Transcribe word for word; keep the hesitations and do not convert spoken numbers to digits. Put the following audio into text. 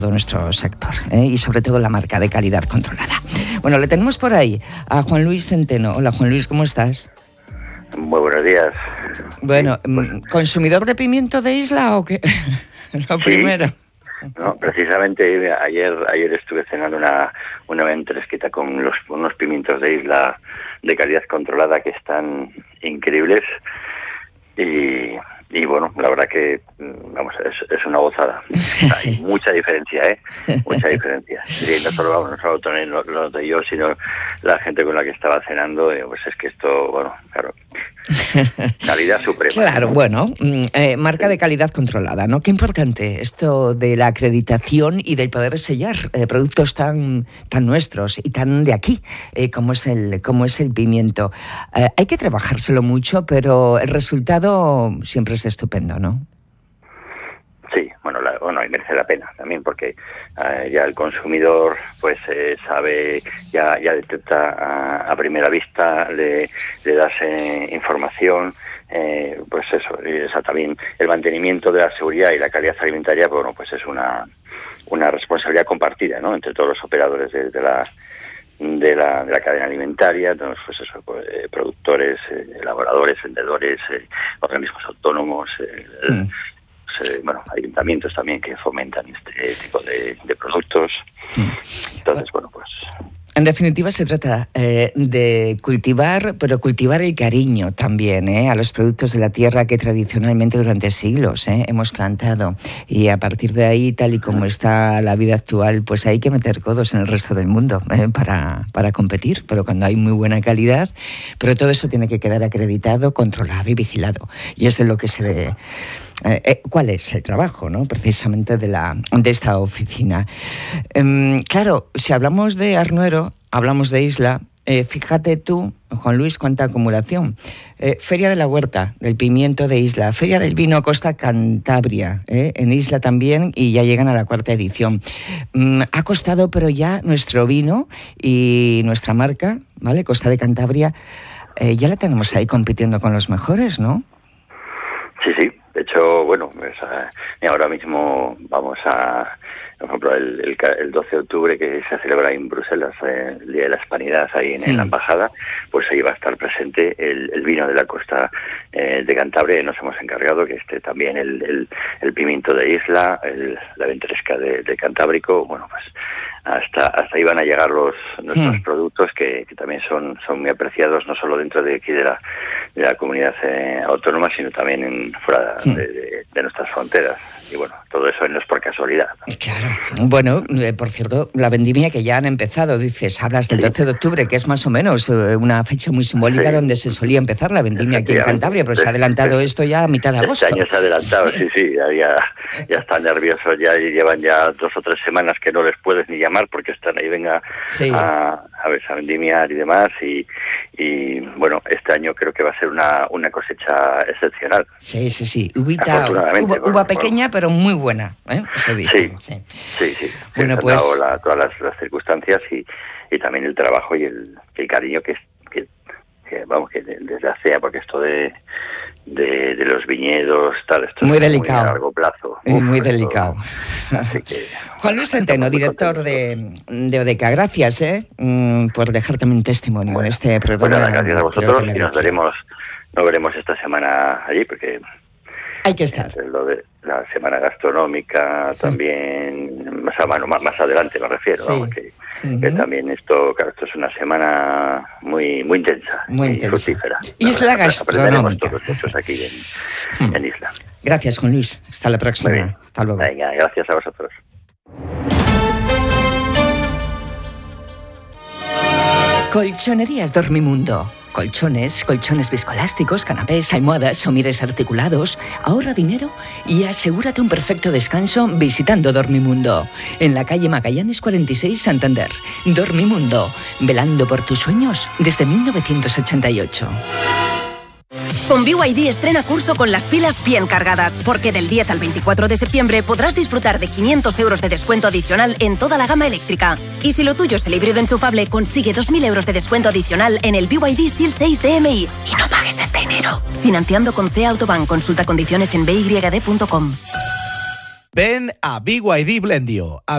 todo nuestro sector, ¿eh? Y sobre todo la marca de calidad controlada. Bueno, le tenemos por ahí a Juan Luis Centeno. Hola, Juan Luis, ¿cómo estás? Muy buenos días. Bueno, sí, pues, ¿consumidor de pimiento de Isla o qué? Lo sí, primero. No, precisamente ayer ayer estuve cenando una una venta escrita con los unos pimientos de Isla de calidad controlada que están increíbles y y bueno, la verdad que vamos es, es una gozada. Hay mucha diferencia, ¿eh? Mucha diferencia. Sí, no solo vamos, no solo Tony, no, no de yo, sino la gente con la que estaba cenando, eh, pues es que esto, bueno, claro. Calidad suprema. Claro, bueno, eh, marca de calidad controlada, ¿no? Qué importante esto de la acreditación y del poder sellar eh, productos tan tan nuestros y tan de aquí, eh, como es el como es el pimiento. Eh, hay que trabajárselo mucho, pero el resultado siempre es estupendo, ¿no? Sí, bueno, la, bueno, y merece la pena también porque eh, ya el consumidor pues eh, sabe, ya ya detecta a, a primera vista, le, le das eh, información, eh, pues eso, esa también el mantenimiento de la seguridad y la calidad alimentaria, bueno, pues es una una responsabilidad compartida, ¿no? Entre todos los operadores de, de la de la, de la cadena alimentaria, pues eso, pues, eh, productores, eh, elaboradores, vendedores, eh, organismos autónomos, eh, sí. Eh, bueno, ayuntamientos también que fomentan este tipo de, de productos. Entonces, bueno, pues... En definitiva, se trata eh, de cultivar, pero cultivar el cariño también eh, a los productos de la tierra que tradicionalmente durante siglos eh, hemos plantado. Y a partir de ahí, tal y como está la vida actual, pues hay que meter codos en el resto del mundo eh, para, para competir, pero cuando hay muy buena calidad. Pero todo eso tiene que quedar acreditado, controlado y vigilado. Y es de lo que se... De, Eh, eh, ¿Cuál es el trabajo, no? Precisamente de la de esta oficina? Eh, claro, si hablamos de Arnuero, hablamos de Isla, eh, fíjate tú, Juan Luis, cuánta acumulación. Eh, Feria de la Huerta, del Pimiento de Isla, Feria del Vino Costa Cantabria, eh, en Isla también, y ya llegan a la cuarta edición. Mm, ha costado, pero ya nuestro vino y nuestra marca, ¿vale? Costa de Cantabria, eh, ya la tenemos ahí compitiendo con los mejores, ¿no? Sí, sí. De hecho, bueno, pues, uh, ahora mismo vamos a, por ejemplo, el, el, el doce de octubre que se celebra en Bruselas, eh, el Día de la Hispanidad, ahí en, sí. en la Embajada, pues ahí va a estar presente el, el vino de la costa eh, de Cantabria y nos hemos encargado que esté también el, el, el pimiento de Isla, el, la ventresca de, de Cantábrico, bueno, pues hasta hasta ahí van a llegar los nuestros sí. productos que, que también son son muy apreciados, no solo dentro de aquí de la de la comunidad eh, autónoma, sino también en fuera sí. de, de, de nuestras fronteras. Y bueno, todo eso no es por casualidad, ¿no? Claro. Bueno, eh, por cierto, la vendimia que ya han empezado, dices, hablas del sí. doce de octubre, que es más o menos eh, una fecha muy simbólica sí. donde se solía empezar la vendimia aquí en Cantabria, pero se ha adelantado esto ya a mitad de agosto. Este año se ha adelantado, sí, sí, ya, ya, ya están nerviosos, ya llevan ya dos o tres semanas que no les puedes ni llamar porque están ahí, venga sí. a, a ver, a vendimiar y demás, y, y bueno, este año creo que va a ser una, una cosecha excepcional. Sí, sí, sí, uvita, uva, uva pequeña, bueno, pero muy buena, ¿eh? Eso dicen. Sí, sí, sí, sí. Bueno, se pues... han dado la, todas las, las circunstancias y, y también el trabajo y el, el cariño que, que, que vamos, que desde hace, porque esto de, de, de los viñedos, tal, esto muy es delicado. muy a largo plazo. Uf, muy delicado. Que, Juan Luis Centeno, director de, de Odeca, gracias eh, por dejar también testimonio bueno, en este programa. Bueno, gracias a vosotros y nos veremos, nos veremos esta semana allí porque... Hay que estar. Lo de la semana gastronómica también, más, bueno, más, más adelante me refiero, sí. ¿no? que, uh-huh. que también esto, claro, esto es una semana muy muy intensa, muy y intensa. fructífera. Isla gastronómica. Todos muchos aquí en, hmm. en Isla. Gracias, Juan Luis. Hasta la próxima. Hasta luego. Venga, gracias a vosotros. Colchonerías Dormimundo. Colchones, colchones viscoelásticos, canapés, almohadas, somires articulados. Ahorra dinero y asegúrate un perfecto descanso visitando Dormimundo. En la calle Magallanes cuarenta y seis, Santander. Dormimundo, velando por tus sueños desde mil novecientos ochenta y ocho. Con B Y D estrena curso con las pilas bien cargadas, porque del diez al veinticuatro de septiembre podrás disfrutar de quinientos euros de descuento adicional en toda la gama eléctrica. Y si lo tuyo es el híbrido enchufable, consigue dos mil euros de descuento adicional en el B Y D S I L seis D M I. Y no pagues este enero. Financiando con C Autobank. Consulta condiciones en b y d punto com. Ven a B Y D Blendio. A